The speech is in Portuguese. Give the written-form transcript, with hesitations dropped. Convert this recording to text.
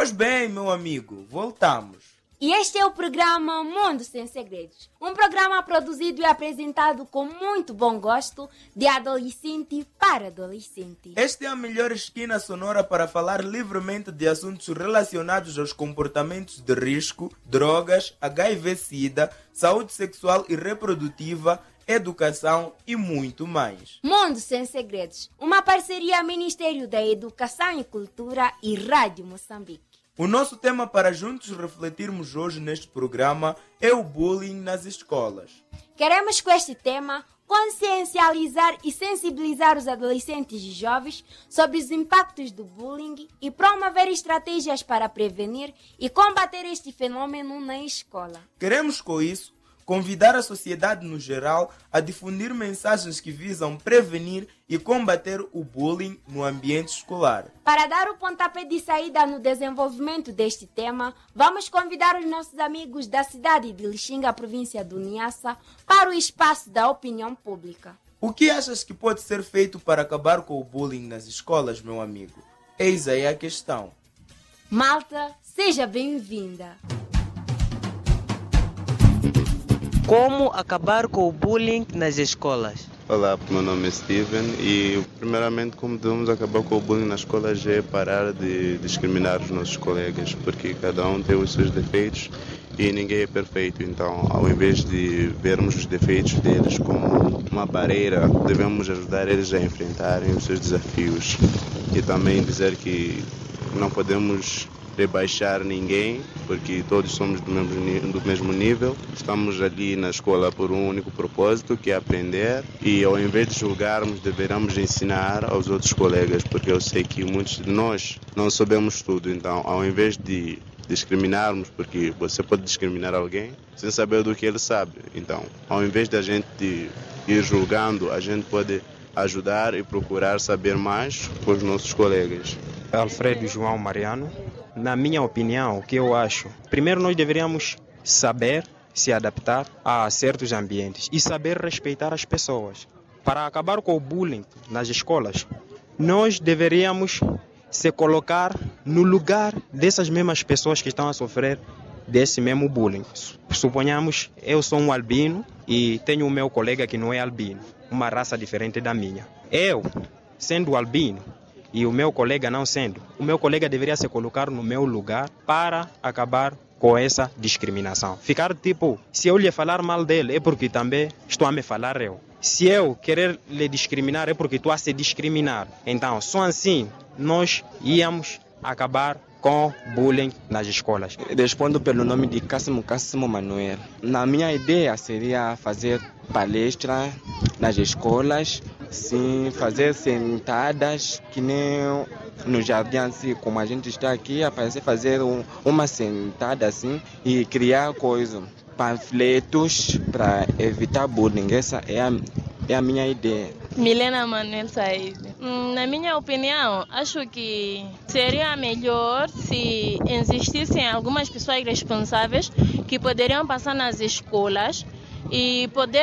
Pois bem, meu amigo, voltamos. E este é o programa Mundo Sem Segredos. Um programa produzido e apresentado com muito bom gosto de adolescente para adolescente. Esta é a melhor esquina sonora para falar livremente de assuntos relacionados aos comportamentos de risco, drogas, HIV-Sida, saúde sexual e reprodutiva, educação e muito mais. Mundo Sem Segredos, uma parceria Ministério da Educação e Cultura e Rádio Moçambique. O nosso tema para juntos refletirmos hoje neste programa é o bullying nas escolas. Queremos com este tema consciencializar e sensibilizar os adolescentes e jovens sobre os impactos do bullying e promover estratégias para prevenir e combater este fenômeno na escola. Queremos com isso convidar a sociedade no geral a difundir mensagens que visam prevenir e combater o bullying no ambiente escolar. Para dar o pontapé de saída no desenvolvimento deste tema, vamos convidar os nossos amigos da cidade de Lixinga, província do Niassa, para o espaço da opinião pública. O que achas que pode ser feito para acabar com o bullying nas escolas, meu amigo? Eis aí a questão. Malta, seja bem-vinda. Como acabar com o bullying nas escolas? Olá, meu nome é Steven e primeiramente como devemos acabar com o bullying nas escolas é parar de discriminar os nossos colegas, porque cada um tem os seus defeitos e ninguém é perfeito. Então, ao invés de vermos os defeitos deles como uma barreira, devemos ajudar eles a enfrentarem os seus desafios e também dizer que não podemos rebaixar ninguém, porque todos somos do mesmo nível. Estamos ali na escola por um único propósito, que é aprender, e ao invés de julgarmos, deveremos ensinar aos outros colegas, porque eu sei que muitos de nós não sabemos tudo. Então, ao invés de discriminarmos, porque você pode discriminar alguém sem saber do que ele sabe. Então, ao invés de a gente ir julgando, a gente pode ajudar e procurar saber mais com os nossos colegas. Alfredo João Mariano. Na minha opinião, o que eu acho? Primeiro nós deveríamos saber se adaptar a certos ambientes e saber respeitar as pessoas. Para acabar com o bullying nas escolas, nós deveríamos se colocar no lugar dessas mesmas pessoas que estão a sofrer desse mesmo bullying. Suponhamos, eu sou um albino e tenho o meu colega que não é albino, uma raça diferente da minha. Eu, sendo albino, e o meu colega não sendo, o meu colega deveria se colocar no meu lugar para acabar com essa discriminação. Ficar tipo, se eu lhe falar mal dele é porque também estou a me falar eu. Se eu querer lhe discriminar é porque estou a se discriminar. Então, só assim nós íamos acabar com bullying nas escolas. Respondo pelo nome de Cássimo Manuel. Na minha ideia seria fazer palestra nas escolas, sim, fazer sentadas, que nem no jardim, assim, como a gente está aqui, fazer uma sentada assim e criar panfletos para evitar bullying. Essa é a minha ideia. Milena Manuel Said. Na minha opinião, acho que seria melhor se existissem algumas pessoas responsáveis que poderiam passar nas escolas e poder